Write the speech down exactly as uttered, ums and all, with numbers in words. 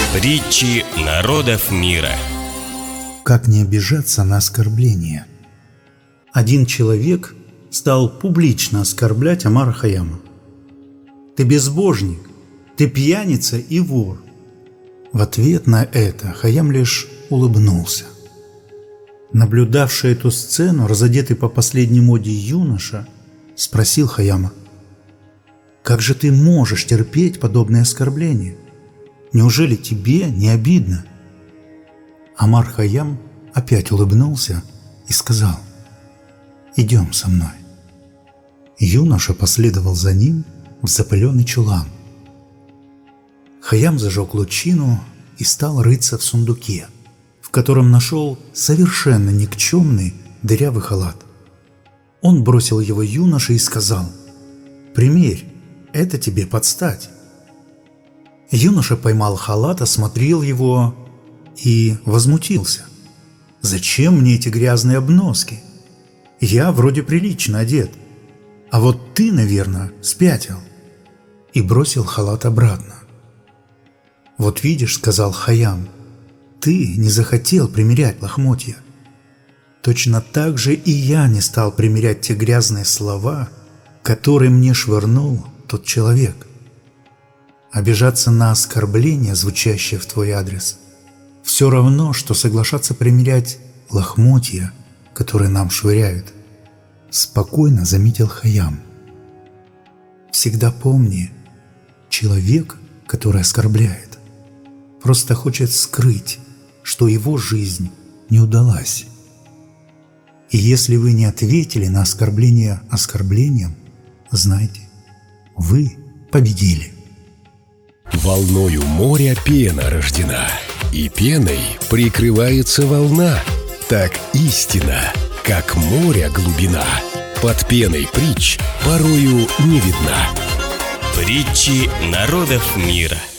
Притчи народов мира. Как не обижаться на оскорбление? Один человек стал публично оскорблять Омара Хайяма. «Ты безбожник, ты пьяница и вор». В ответ на это Хайям лишь улыбнулся. Наблюдавший эту сцену, разодетый по последней моде юноша, спросил Хайяма: «Как же ты можешь терпеть подобные оскорбления? Неужели тебе не обидно?» Омар Хайям опять улыбнулся и сказал: «Идем со мной». Юноша последовал за ним в запыленный чулан. Хайям зажег лучину и стал рыться в сундуке, в котором нашел совершенно никчемный дырявый халат. Он бросил его юноше и сказал: «Примерь, это тебе подстать». Юноша поймал халат, осмотрел его и возмутился. «Зачем мне эти грязные обноски? Я вроде прилично одет, а вот ты, наверное, спятил». И бросил халат обратно. «Вот видишь, — сказал Хайям, — ты не захотел примерять лохмотья. Точно так же и я не стал примерять те грязные слова, которые мне швырнул тот человек. Обижаться на оскорбление, звучащее в твой адрес, все равно, что соглашаться примерять лохмотья, которые нам швыряют», — спокойно заметил Хайям. «Всегда помни, человек, который оскорбляет, просто хочет скрыть, что его жизнь не удалась. И если вы не ответили на оскорбление оскорблением, знайте, вы победили». Волною моря пена рождена, и пеной прикрывается волна. Так истина, как море глубина, под пеной притч порою не видна. Притчи народов мира.